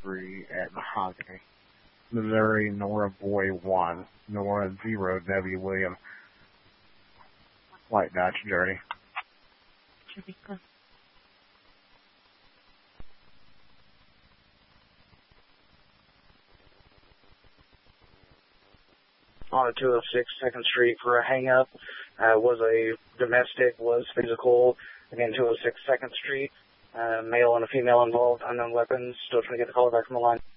3 at Mahogany, Missouri, Nora Boy 1, Nora 0, W. William, White Dodge Journey. On a 206 2nd Street for a hang-up. Was a domestic, was physical. Again, 206 2nd Street. Male and a female involved, unknown weapons. Still trying to get the caller back from the line.